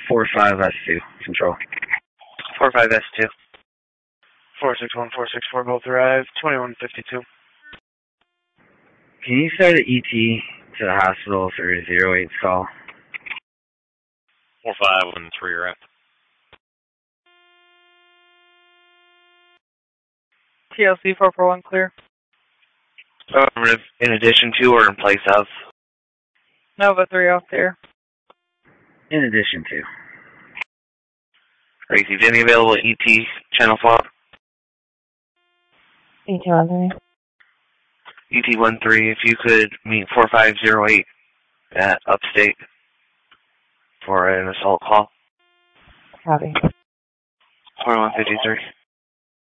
45S2, control. 45S2. 461, 464, both arrived. 2152. Can you start an ET to the hospital for 08's call? 4513, right? TLC 441 clear. Affirmative. In addition to or in place of? Nova 3 off there. In addition to. Received any available ET channel fob? ET13. ET13, if you could meet 4508 at Upstate for an assault call. Copy. 4153.